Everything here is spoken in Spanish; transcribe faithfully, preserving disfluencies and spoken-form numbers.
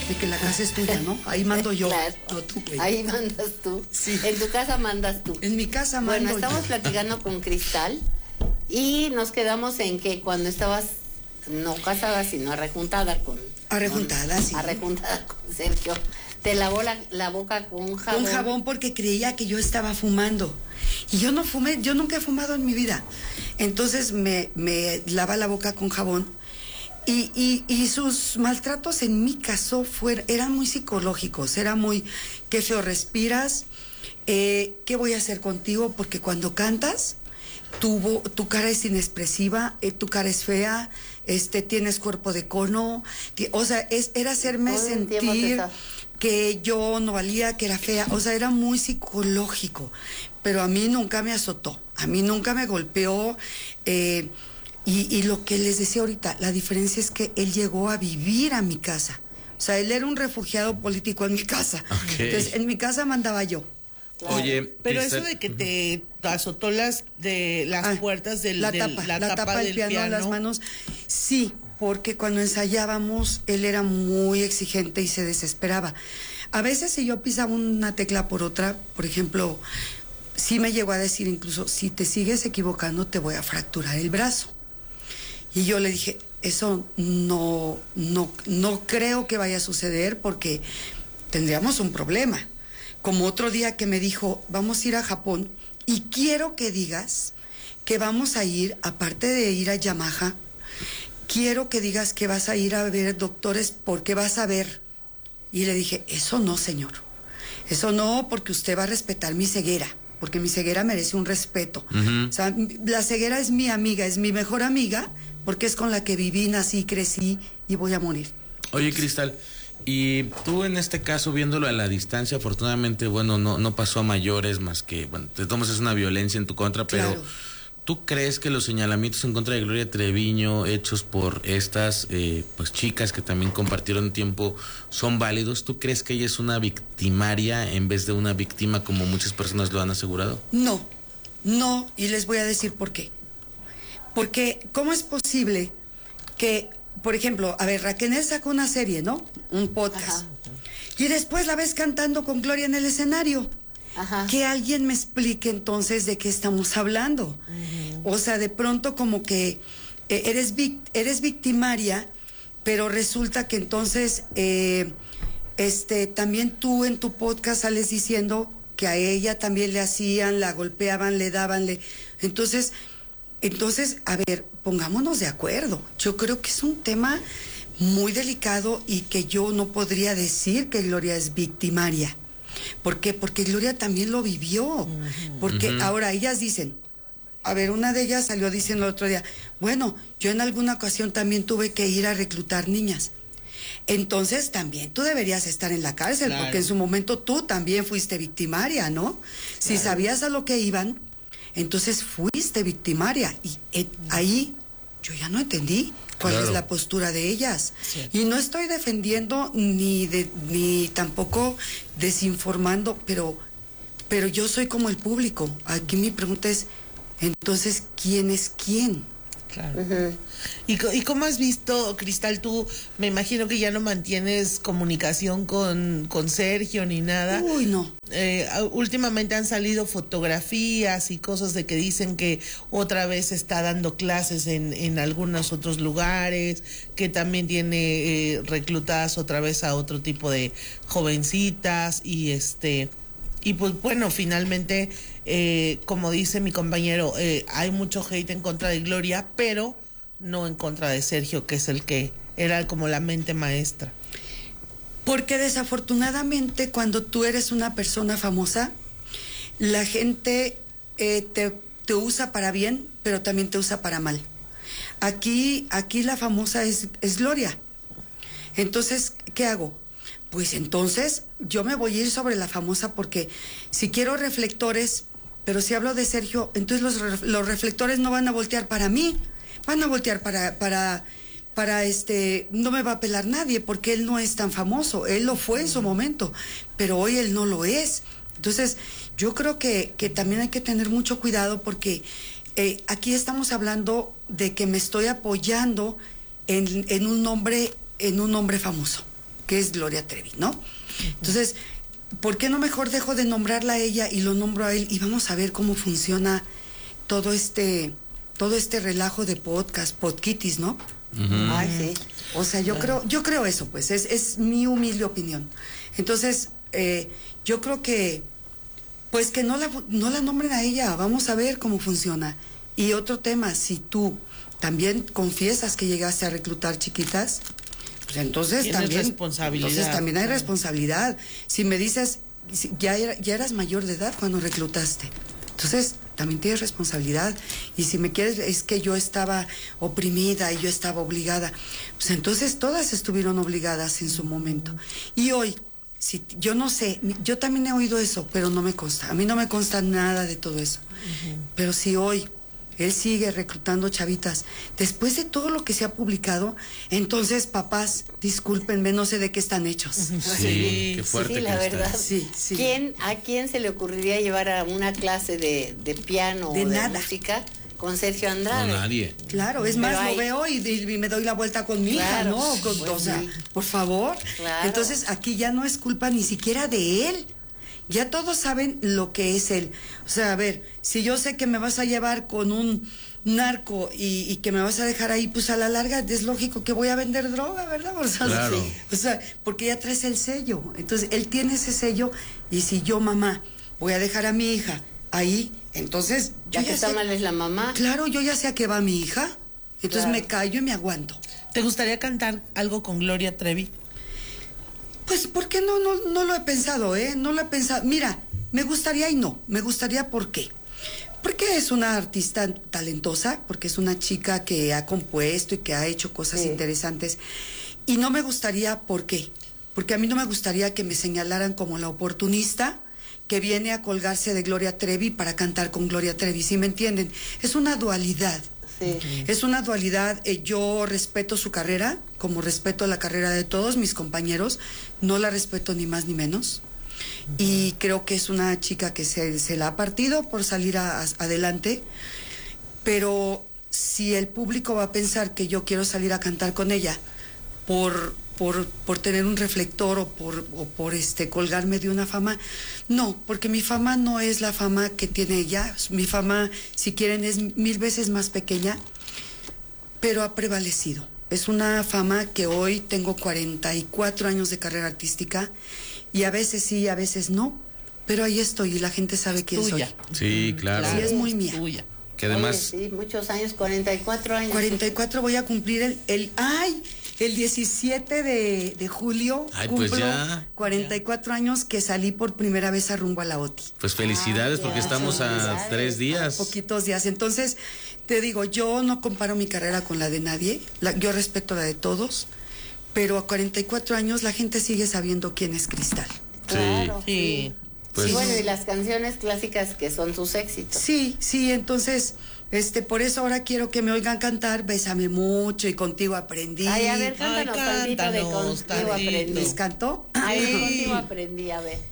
de que la casa es tuya, ¿no? Ahí mando yo. Claro. No tú, güey. Ahí mandas tú. Sí. En tu casa mandas tú. En mi casa mando Bueno, estamos yo. platicando con Cristal y nos quedamos en que cuando estabas no casada, sino arrejuntada con... Arrejuntada, con, sí. Arrejuntada con Sergio. Te lavó la, la boca con jabón. Con jabón porque creía que yo estaba fumando. Y yo no fumé, yo nunca he fumado en mi vida. Entonces me, me lava la boca con jabón. Y, y, y sus maltratos en mi caso fueron, eran muy psicológicos. Era muy, qué feo respiras, eh, qué voy a hacer contigo, porque cuando cantas, tu, vo- tu cara es inexpresiva, eh, tu cara es fea, este, tienes cuerpo de cono. ti- O sea, es, era hacerme Todo el tiempo te sentir está- que yo no valía, que era fea. O sea, era muy psicológico. Pero a mí nunca me azotó, a mí nunca me golpeó. Eh, y, y lo que les decía ahorita, la diferencia es que él llegó a vivir a mi casa. O sea, él era un refugiado político en mi casa. Ok. Entonces, en mi casa mandaba yo. Claro. Oye, Pero Cristal, eso de que te azotó las de las Ah, puertas del, la del- tapa, la la tapa, tapa del del piano, piano, las manos. Sí, porque cuando ensayábamos, él era muy exigente y se desesperaba. A veces si yo pisaba una tecla por otra, por ejemplo, sí me llegó a decir incluso, si te sigues equivocando te voy a fracturar el brazo. Y yo le dije, eso no, no, no creo que vaya a suceder porque tendríamos un problema. Como otro día que me dijo, vamos a ir a Japón y quiero que digas que vamos a ir, aparte de ir a Yamaha, quiero que digas que vas a ir a ver doctores porque vas a ver. Y le dije, eso no, señor. Eso no, porque usted va a respetar mi ceguera, porque mi ceguera merece un respeto. Ujú. O sea, la ceguera es mi amiga, es mi mejor amiga, porque es con la que viví, nací, crecí y voy a morir. Oye, Cristal, y tú en este caso, viéndolo a la distancia, afortunadamente, bueno, no, no pasó a mayores más que, bueno, te tomas es una violencia en tu contra, pero Claro. ¿tú crees que los señalamientos en contra de Gloria Treviño hechos por estas eh, pues chicas que también compartieron tiempo son válidos? ¿Tú crees que ella es una victimaria en vez de una víctima como muchas personas lo han asegurado? No, no, y les voy a decir por qué. Porque, ¿cómo es posible que, por ejemplo, a ver, Raquel sacó una serie, ¿no? Un podcast. Ajá. Y después la ves cantando con Gloria en el escenario. Ajá. Que alguien me explique entonces de qué estamos hablando. O sea, de pronto como que eh, eres, vic- eres victimaria, pero resulta que entonces eh, este, también tú en tu podcast sales diciendo que a ella también le hacían, la golpeaban, le daban, le... Entonces, entonces, a ver, pongámonos de acuerdo. Yo creo que es un tema muy delicado y que yo no podría decir que Gloria es victimaria. ¿Por qué? Porque Gloria también lo vivió. Porque Ujú. ahora ellas dicen, a ver, una de ellas salió diciendo el otro día, bueno, yo en alguna ocasión también tuve que ir a reclutar niñas. Entonces también tú deberías estar en la cárcel, Claro. porque en su momento tú también fuiste victimaria, ¿no? Si sabías a lo que iban, entonces fuiste victimaria. Y eh, ahí yo ya no entendí cuál Claro. es la postura de ellas. Sí. Y no estoy defendiendo ni de, ni tampoco desinformando, pero, pero yo soy como el público. Aquí mi pregunta es, entonces, ¿quién es quién? Claro. ¿Y, co- ¿Y cómo has visto, Cristal, tú, me imagino que ya no mantienes comunicación con, con Sergio ni nada? Uy, no. Eh, a- últimamente han salido fotografías y cosas de que dicen que otra vez está dando clases en, en algunos otros lugares, que también tiene eh, reclutadas otra vez a otro tipo de jovencitas y este... Y pues bueno, finalmente, eh, como dice mi compañero, eh, hay mucho hate en contra de Gloria, pero no en contra de Sergio, que es el que era como la mente maestra. Porque desafortunadamente cuando tú eres una persona famosa, la gente eh, te, te usa para bien, pero también te usa para mal. Aquí, aquí la famosa es, es Gloria. Entonces, ¿qué hago? Pues entonces yo me voy a ir sobre la famosa porque si quiero reflectores, pero si hablo de Sergio, entonces los, re- los reflectores no van a voltear para mí, van a voltear para, para, para este, no me va a pelar nadie porque él no es tan famoso, él lo fue en su momento, pero hoy él no lo es. Entonces yo creo que, que también hay que tener mucho cuidado porque eh, aquí estamos hablando de que me estoy apoyando en, en un hombre, en un hombre famoso. que es Gloria Trevi, ¿no? Entonces, ¿por qué no mejor dejo de nombrarla a ella y lo nombro a él? Y vamos a ver cómo funciona todo este, todo este relajo de podcast, podquitis, ¿no? Ujú. Ay, sí. O sea, yo creo, yo creo eso, pues, es, es mi humilde opinión. Entonces, eh, yo creo que, pues que no la, no la nombren a ella, vamos a ver cómo funciona. Y otro tema, si tú también confiesas que llegaste a reclutar chiquitas, pues entonces Tienes también, responsabilidad. entonces también hay Claro. responsabilidad. Si me dices, si ya, era- ya eras mayor de edad cuando reclutaste, entonces también tienes responsabilidad. Y si me quieres, es que yo estaba oprimida y yo estaba obligada, pues entonces todas estuvieron obligadas en su momento. Y hoy, si yo no sé, yo también he oído eso, pero no me consta. A mí no me consta nada de todo eso. Pero si hoy él sigue reclutando chavitas, después de todo lo que se ha publicado, entonces, papás, discúlpenme, no sé de qué están hechos. Sí, qué fuerte sí, que la está. verdad. Sí, sí. ¿Quién, ¿A quién se le ocurriría llevar a una clase de, de piano De o de nada. música con Sergio No, Andrade? nadie. Claro, es Pero más, hay- lo veo y, y me doy la vuelta con mi hija, Claro, ¿no? Con- pues o sea, sí. por favor. Claro. Entonces, aquí ya no es culpa ni siquiera de él. Ya todos saben lo que es él. O sea, a ver, si yo sé que me vas a llevar con un narco y, y que me vas a dejar ahí, pues a la larga es lógico que voy a vender droga, ¿verdad? O sea, Claro. sí. O sea, porque ya traes el sello. Entonces, él tiene ese sello y si yo, mamá, voy a dejar a mi hija ahí, entonces yo Ya que ya está sé, mal es la mamá. claro, yo ya sé a qué va mi hija. Entonces Claro. me callo y me aguanto. ¿Te gustaría cantar algo con Gloria Trevi? Pues, ¿por qué no, no, no lo he pensado, eh? No lo he pensado. Mira, me gustaría y no. Me gustaría, ¿por qué? Porque es una artista talentosa, porque es una chica que ha compuesto y que ha hecho cosas Sí. interesantes. Y no me gustaría, ¿por qué? Porque a mí no me gustaría que me señalaran como la oportunista que viene a colgarse de Gloria Trevi para cantar con Gloria Trevi, ¿sí me entienden? Es una dualidad. Sí. Es una dualidad. eh, yo respeto su carrera, como respeto la carrera de todos mis compañeros. No la respeto ni más ni menos. Y creo que es una chica que se, se la ha partido por salir a- a- adelante. Pero si el público va a pensar que yo quiero salir a cantar con ella por, por, por tener un reflector o por, o por este, colgarme de una fama, no, porque mi fama no es la fama que tiene ella. Mi fama, si quieren, es mil veces más pequeña, pero ha prevalecido. Es una fama que hoy tengo cuarenta y cuatro años de carrera artística y a veces sí, a veces no, pero ahí estoy y la gente sabe quién Tuya. soy. Sí, claro. Sí, es muy mía. Tuya. Que además, Oye, sí, muchos años, cuarenta y cuatro años. cuarenta y cuatro voy a cumplir el, el ay, el diecisiete de, de julio. Ay, cumplo pues ya. cuarenta y cuatro años que salí por primera vez a rumbo a la OTI. pues felicidades Ah, porque ya, estamos a felicidades. tres días. Poquitos días. Entonces, te digo, yo no comparo mi carrera con la de nadie. La- yo respeto la de todos. Pero a cuarenta y cuatro años la gente sigue sabiendo quién es Cristal. Claro, Sí. Pues- y bueno, y las canciones clásicas que son sus éxitos. Sí, sí, entonces, este, por eso ahora quiero que me oigan cantar Bésame mucho y Contigo aprendí. Ay, a ver, cántanos Ay, tantito de cántanos Contigo tantito. aprendí. ¿Les canto? Ay, Sí. Contigo aprendí, a ver.